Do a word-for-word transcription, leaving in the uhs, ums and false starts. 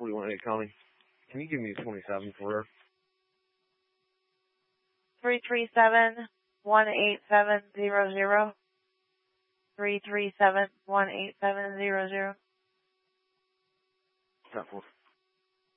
forty-one A County. Can you give me twenty-seven for her? three three seven, one eight seven zero zero. three three seven, one eight seven zero zero. That